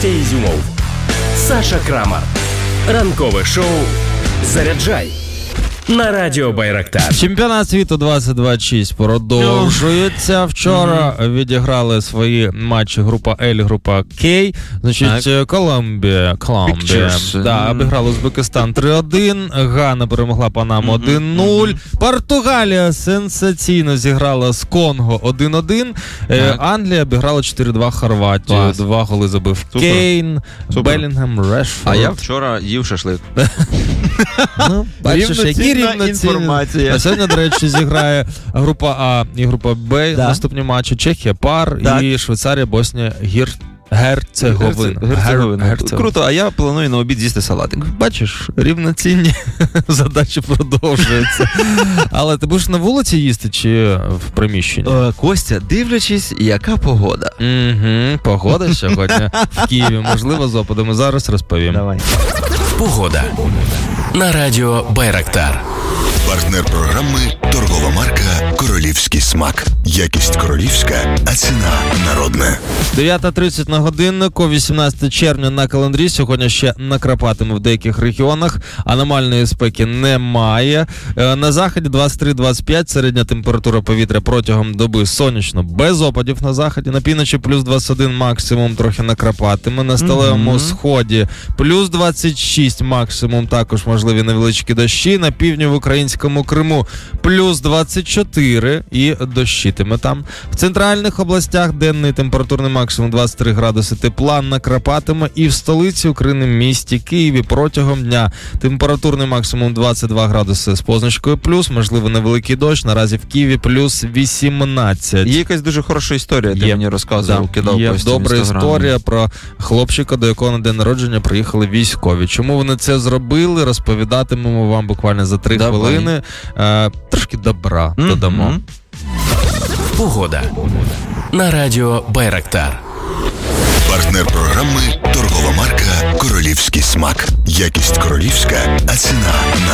Костя Ізюмов, Саша Крамар. Ранкове шоу «Заряджай» на радіо Байрактар. Чемпіонат світу 2026 продовжується. Вчора відіграли свої матчі група L, група K. Значить, Колумбія, да, обіграла Узбекистан 3-1, Гана перемогла Панаму 1-0, Португалія сенсаційно зіграла з Конго 1-1, Англія обіграла 4-2 Хорватію, 2 голи забив Кейн, Белінгем, Решфорд. А я вчора їв шашлик. Ну, бачиш, які інформація. А сьогодні, до речі, зіграє група А і група Б. Наступні матчі: Чехія, Пар і Швейцарія, Боснія, Герцеговина. Круто, а я планую на обід з'їсти салатик. Бачиш, рівноцінні задачі продовжуються. Але ти будеш на вулиці їсти чи в приміщенні? Костя, дивлячись, яка погода. Погода сьогодні в Києві, можливо, з опадами. Зараз розповім. Давай. Погода на радіо Байрактар. Партнер програми – торгова марка «Королівський смак». Якість королівська, а ціна народна. 9:30 на годиннику, 18 червня на календарі. Сьогодні ще накрапатиме в деяких регіонах. Аномальної спеки немає. На заході 23-25, середня температура повітря протягом доби сонячно, без опадів на заході. На півночі плюс 21 максимум, трохи накрапатиме. На сталевому сході плюс 26 максимум, також можливі невеличкі дощі. На півдні в українському Криму плюс 24 і дощитиме там. В центральних областях денний температурний максимум 23 градуси тепла, накрапатиме. І в столиці України, місті Києві, протягом дня температурний максимум 22 градуси з позначкою плюс, можливо невеликий дощ. Наразі в Києві плюс 18. Є якась дуже хороша історія, ти мені розказував, кидав є Костю в добра Інстаграмі. історія про хлопчика, до якого на день народження приїхали військові. Чому вони це зробили, розповідатимемо вам буквально за 3 хвилини. Трошки добра додамо. Погода на радіо Байрактар. Партнер програми – торгова марка «Королівський смак». Якість королівська, а ціна